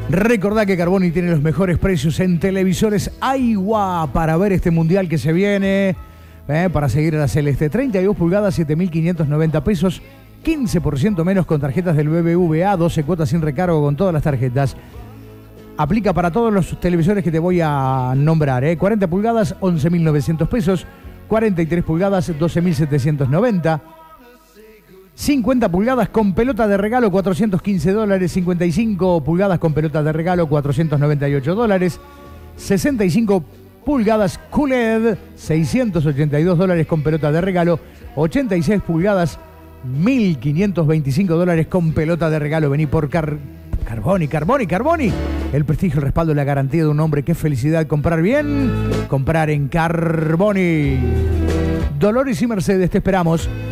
Recordá que Carboni tiene los mejores precios en televisores Aiwa para ver este mundial que se viene. Para seguir a la Celeste. 32 pulgadas, 7.590 pesos. 15% menos con tarjetas del BBVA. 12 cuotas sin recargo con todas las tarjetas. Aplica para todos los televisores que te voy a nombrar. 40 pulgadas, 11.900 pesos. 43 pulgadas, 12.790. 50 pulgadas con pelota de regalo, $415. 55 pulgadas con pelota de regalo, $498. 65 pulgadas QLED, $682 con pelota de regalo. 86 pulgadas, $1.525 con pelota de regalo. Vení por Carboni. El prestigio, el respaldo y la garantía de un hombre. Qué felicidad comprar bien. Comprar en Carboni. Dolores y Mercedes, te esperamos